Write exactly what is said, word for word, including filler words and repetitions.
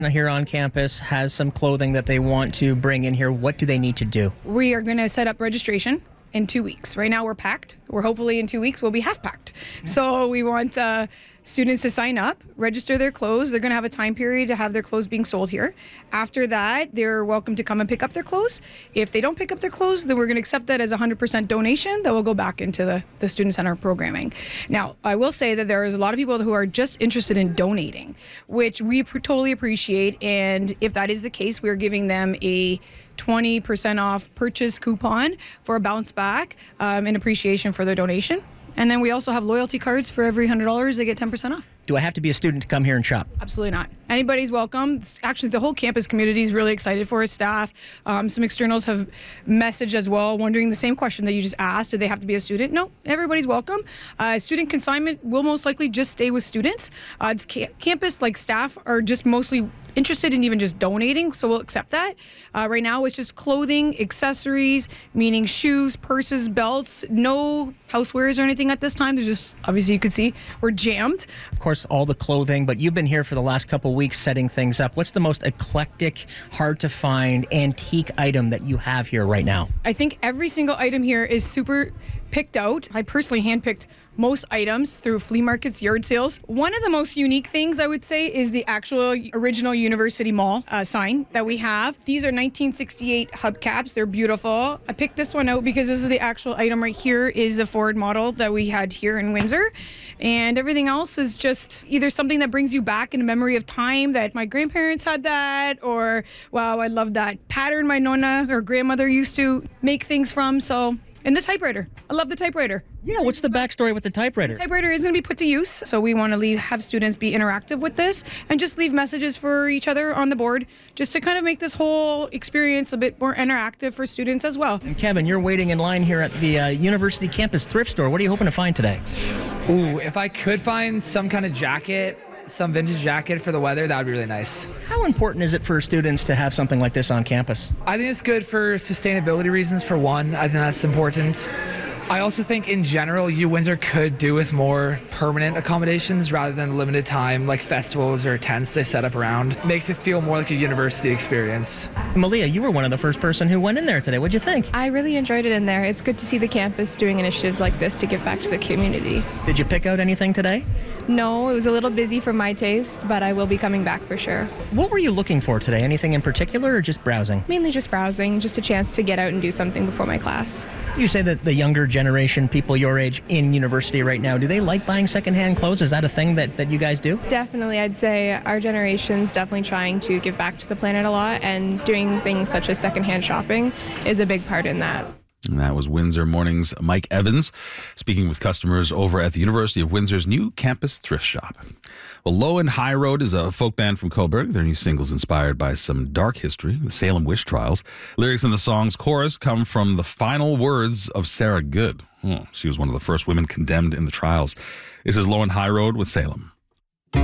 here on campus has some clothing that they want to bring in here. What do they need to do? We are going to set up registration in two weeks. Right now we're packed. We're hopefully in two weeks we'll be half packed. So we want uh, students to sign up, register their clothes. They're going to have a time period to have their clothes being sold here. After that, they're welcome to come and pick up their clothes. If they don't pick up their clothes, then we're going to accept that as a one hundred percent donation that will go back into the, the Student Center programming. Now, I will say that there is a lot of people who are just interested in donating, which we pr- totally appreciate. And if that is the case, we're giving them a twenty percent off purchase coupon for a bounce back um, in appreciation for their donation. And then we also have loyalty cards for every one hundred dollars. They get ten percent off. Do I have to be a student to come here and shop? Absolutely not. Anybody's welcome. Actually, the whole campus community is really excited for its staff. Um, some externals have messaged as well, wondering the same question that you just asked. Do they have to be a student? No, everybody's welcome. Uh, student consignment will most likely just stay with students. Uh, it's ca- campus, like staff, are just mostly interested in even just donating, so we'll accept that. Uh, right now, it's just clothing, accessories, meaning shoes, purses, belts, no housewares or anything at this time. There's just, obviously you could see, we're jammed. Of course, all the clothing, but you've been here for the last couple weeks setting things up. What's the most eclectic, hard to find, antique item that you have here right now? I think every single item here is super picked out. I personally handpicked most items through flea markets, yard sales. One of the most unique things I would say is the actual original University Mall uh, sign that we have. These are nineteen sixty-eight hubcaps. They're beautiful. I picked this one out because this is the actual item right here is the Ford model that we had here in Windsor. And everything else is just either something that brings you back in a memory of time that my grandparents had that, or wow, I love that pattern my nonna or grandmother used to make things from. So, and the typewriter. I love the typewriter. Yeah, what's the backstory with the typewriter? The typewriter is going to be put to use, so we want to leave, have students be interactive with this and just leave messages for each other on the board just to kind of make this whole experience a bit more interactive for students as well. And Kevin, you're waiting in line here at the uh, University Campus Thrift Store. What are you hoping to find today? Ooh, if I could find some kind of jacket, some vintage jacket for the weather, that would be really nice. How important is it for students to have something like this on campus? I think it's good for sustainability reasons, for one. I think that's important. I also think in general, U Windsor could do with more permanent accommodations rather than limited time, like festivals or tents they set up around. Makes it feel more like a university experience. Malia, you were one of the first person who went in there today. What'd you think? I really enjoyed it in there. It's good to see the campus doing initiatives like this to give back to the community. Did you pick out anything today? No, it was a little busy for my taste, but I will be coming back for sure. What were you looking for today? Anything in particular or just browsing? Mainly just browsing, just a chance to get out and do something before my class. You say that the younger generation, people your age in university right now, do they like buying secondhand clothes? Is that a thing that, that you guys do? Definitely, I'd say our generation's definitely trying to give back to the planet a lot, and doing things such as secondhand shopping is a big part in that. And that was Windsor Morning's Mike Evans speaking with customers over at the University of Windsor's new campus thrift shop. Well, Low and High Road is a folk band from Cobourg. Their new single's inspired by some dark history, the Salem witch trials. Lyrics in the song's chorus come from the final words of Sarah Good. Oh, she was one of the first women condemned in the trials. This is Low and High Road with Salem.